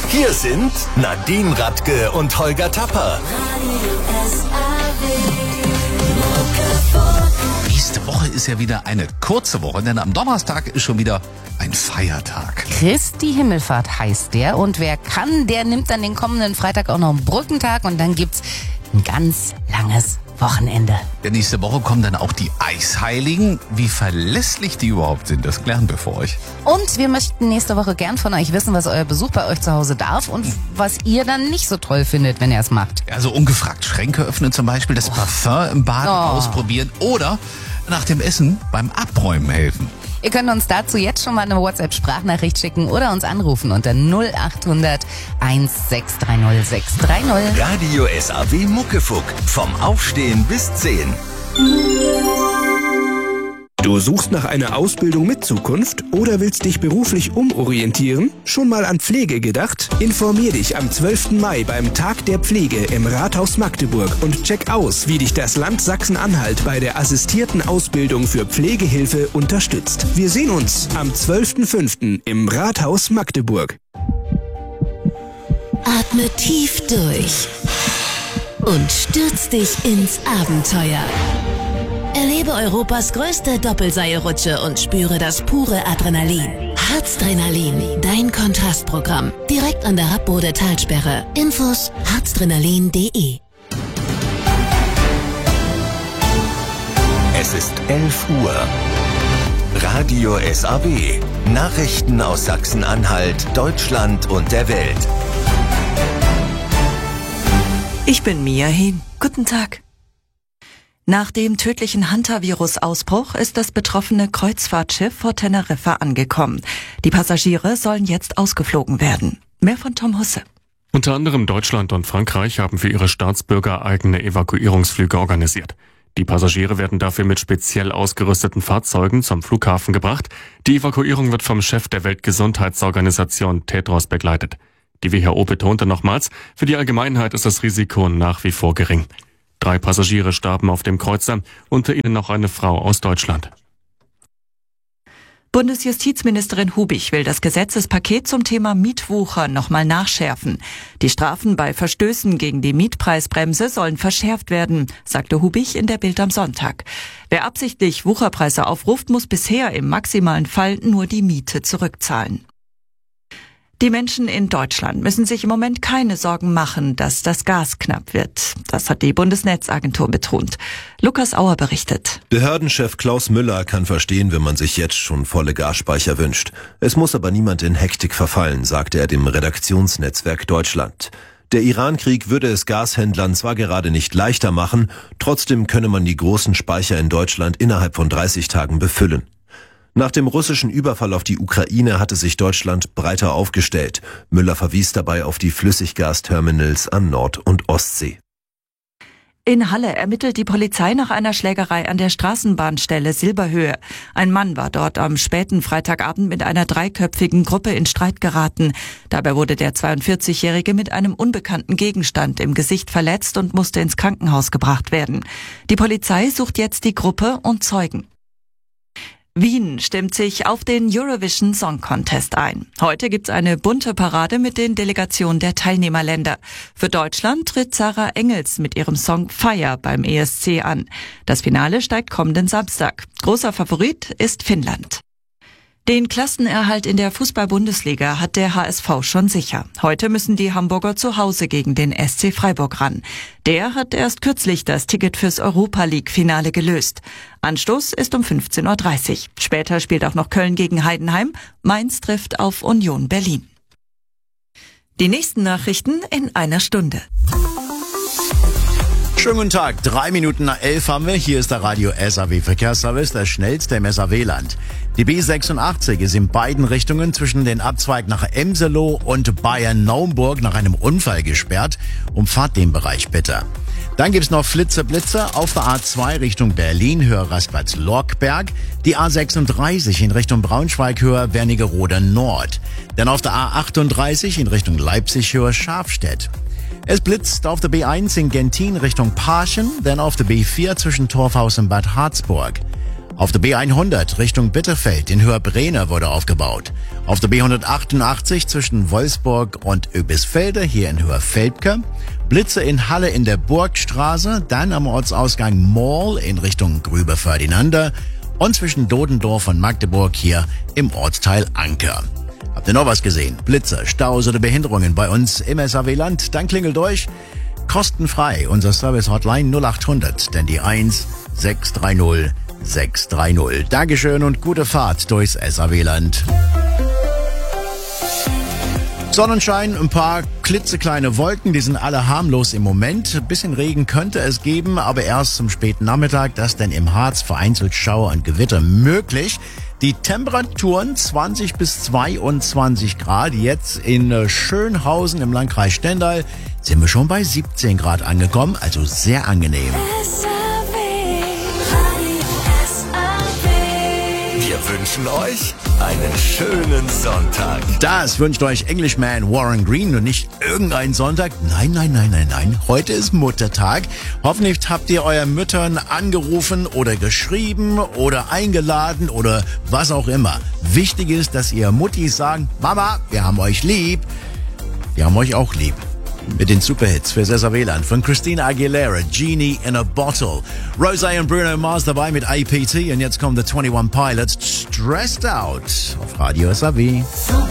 Hier sind Nadine Radke und Holger Tapper. Nächste Woche ist ja wieder eine kurze Woche, denn am Donnerstag ist schon wieder ein Feiertag. Christi Himmelfahrt heißt der, und wer kann, der nimmt dann den kommenden Freitag auch noch einen Brückentag, und dann gibt's ein ganz langes Wochenende. Denn nächste Woche kommen dann auch die Eisheiligen. Wie verlässlich die überhaupt sind, das klären wir für euch. Und wir möchten nächste Woche gern von euch wissen, was euer Besuch bei euch zu Hause darf und was ihr dann nicht so toll findet, wenn ihr es macht. Also ungefragt Schränke öffnen zum Beispiel, das Parfum im Bad ausprobieren oder nach dem Essen beim Abräumen helfen. Ihr könnt uns dazu jetzt schon mal eine WhatsApp-Sprachnachricht schicken oder uns anrufen unter 0800 1630 630. Radio SAW Muckefuck. Vom Aufstehen bis 10. Du suchst nach einer Ausbildung mit Zukunft oder willst dich beruflich umorientieren? Schon mal an Pflege gedacht? Informier dich am 12. Mai beim Tag der Pflege im Rathaus Magdeburg und check aus, wie dich das Land Sachsen-Anhalt bei der assistierten Ausbildung für Pflegehilfe unterstützt. Wir sehen uns am 12.05. im Rathaus Magdeburg. Atme tief durch und stürz dich ins Abenteuer. Erlebe Europas größte Doppelseilrutsche und spüre das pure Adrenalin. Harzdrenalin, dein Kontrastprogramm. Direkt an der Rappbode Talsperre. Infos harzdrenalin.de. Es ist 11 Uhr. Radio SAW. Nachrichten aus Sachsen-Anhalt, Deutschland und der Welt. Ich bin Mia Hehn. Guten Tag. Nach dem tödlichen Hantavirus-Ausbruch ist das betroffene Kreuzfahrtschiff vor Teneriffa angekommen. Die Passagiere sollen jetzt ausgeflogen werden. Mehr von Tom Husse. Unter anderem Deutschland und Frankreich haben für ihre Staatsbürger eigene Evakuierungsflüge organisiert. Die Passagiere werden dafür mit speziell ausgerüsteten Fahrzeugen zum Flughafen gebracht. Die Evakuierung wird vom Chef der Weltgesundheitsorganisation Tedros begleitet. Die WHO betonte nochmals, für die Allgemeinheit ist das Risiko nach wie vor gering. 3 Passagiere starben auf dem Kreuzer, unter ihnen noch eine Frau aus Deutschland. Bundesjustizministerin Hubig will das Gesetzespaket zum Thema Mietwucher nochmal nachschärfen. Die Strafen bei Verstößen gegen die Mietpreisbremse sollen verschärft werden, sagte Hubig in der Bild am Sonntag. Wer absichtlich Wucherpreise aufruft, muss bisher im maximalen Fall nur die Miete zurückzahlen. Die Menschen in Deutschland müssen sich im Moment keine Sorgen machen, dass das Gas knapp wird. Das hat die Bundesnetzagentur betont. Lukas Auer berichtet. Behördenchef Klaus Müller kann verstehen, wenn man sich jetzt schon volle Gasspeicher wünscht. Es muss aber niemand in Hektik verfallen, sagte er dem Redaktionsnetzwerk Deutschland. Der Iran-Krieg würde es Gashändlern zwar gerade nicht leichter machen, trotzdem könne man die großen Speicher in Deutschland innerhalb von 30 Tagen befüllen. Nach dem russischen Überfall auf die Ukraine hatte sich Deutschland breiter aufgestellt. Müller verwies dabei auf die Flüssiggasterminals an Nord- und Ostsee. In Halle ermittelt die Polizei nach einer Schlägerei an der Straßenbahnstelle Silberhöhe. Ein Mann war dort am späten Freitagabend mit einer 3-köpfigen Gruppe in Streit geraten. Dabei wurde der 42-Jährige mit einem unbekannten Gegenstand im Gesicht verletzt und musste ins Krankenhaus gebracht werden. Die Polizei sucht jetzt die Gruppe und Zeugen. Wien stimmt sich auf den Eurovision Song Contest ein. Heute gibt's eine bunte Parade mit den Delegationen der Teilnehmerländer. Für Deutschland tritt Sarah Engels mit ihrem Song Fire beim ESC an. Das Finale steigt kommenden Samstag. Großer Favorit ist Finnland. Den Klassenerhalt in der Fußball-Bundesliga hat der HSV schon sicher. Heute müssen die Hamburger zu Hause gegen den SC Freiburg ran. Der hat erst kürzlich das Ticket fürs Europa-League-Finale gelöst. Anstoß ist um 15.30 Uhr. Später spielt auch noch Köln gegen Heidenheim. Mainz trifft auf Union Berlin. Die nächsten Nachrichten in einer Stunde. Schönen guten Tag, 3 Minuten nach 11 haben wir. Hier ist der Radio SAW Verkehrsservice, der schnellste im SAW-Land. Die B86 ist in beiden Richtungen zwischen den Abzweig nach Emselow und Bayern-Naumburg nach einem Unfall gesperrt. Umfahrt den Bereich bitte. Dann gibt's noch Blitze auf der A2 Richtung Berlin, Höhe Raspatz-Lockberg. Die A36 in Richtung Braunschweig, Höhe Wernigerode Nord. Dann auf der A38 in Richtung Leipzig, Höhe Schafstedt. Es blitzt auf der B1 in Gentin Richtung Parchen, dann auf der B4 zwischen Torfhaus und Bad Harzburg. Auf der B100 Richtung Bitterfeld in Höhebrene wurde aufgebaut. Auf der B188 zwischen Wolfsburg und Oebisfelde hier in Höherfeldke. Blitze in Halle in der Burgstraße, dann am Ortsausgang Mall in Richtung Grübe-Ferdinanda und zwischen Dodendorf und Magdeburg hier im Ortsteil Anker. Habt ihr noch was gesehen? Blitze, Staus oder Behinderungen bei uns im SAW-Land? Dann klingelt durch. Kostenfrei unser Service-Hotline 0800, denn die 1630 630. Dankeschön und gute Fahrt durchs SAW-Land. Sonnenschein, ein paar klitzekleine Wolken, die sind alle harmlos im Moment. Ein bisschen Regen könnte es geben, aber erst zum späten Nachmittag, das denn im Harz vereinzelt Schauer und Gewitter möglich. Die Temperaturen 20 bis 22 Grad. Jetzt in Schönhausen im Landkreis Stendal sind wir schon bei 17 Grad angekommen, also sehr angenehm. Wir wünschen euch einen schönen Sonntag. Das wünscht euch Englishman Warren Green und nicht irgendein Sonntag. Nein. Heute ist Muttertag. Hoffentlich habt ihr euren Müttern angerufen oder geschrieben oder eingeladen oder was auch immer. Wichtig ist, dass ihr Muttis sagen, Mama, wir haben euch lieb. Wir haben euch auch lieb. Mit den Superhits fürs SAW-Land von Christina Aguilera, Genie in a Bottle. Rosé und Bruno Mars dabei mit APT und jetzt kommt The 21 Pilots, Stressed Out auf Radio SAW.